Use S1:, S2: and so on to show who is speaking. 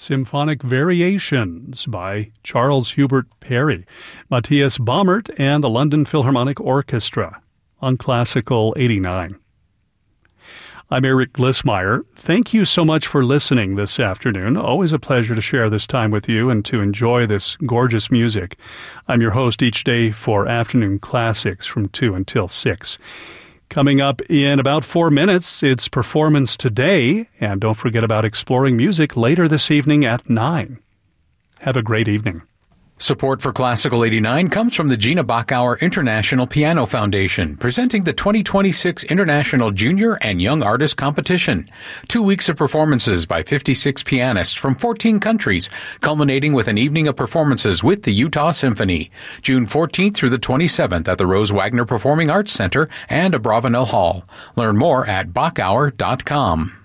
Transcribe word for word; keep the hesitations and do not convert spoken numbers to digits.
S1: Symphonic Variations by Charles Hubert Perry, Matthias Baumert and the London Philharmonic Orchestra on Classical eighty-nine. I'm Eric Glissmeyer. Thank you so much for listening this afternoon. Always a pleasure to share this time with you and to enjoy this gorgeous music. I'm your host each day for Afternoon Classics from two until six. Coming up in about four minutes, it's Performance Today, and don't forget about Exploring Music later this evening at nine. Have a great evening.
S2: Support for Classical eighty-nine comes from the Gina Bachauer International Piano Foundation, presenting the twenty twenty-six International Junior and Young Artist Competition. Two weeks of performances by fifty-six pianists from fourteen countries, culminating with an evening of performances with the Utah Symphony. June fourteenth through the twenty-seventh at the Rose Wagner Performing Arts Center and Abravanel Hall. Learn more at bachauer dot com.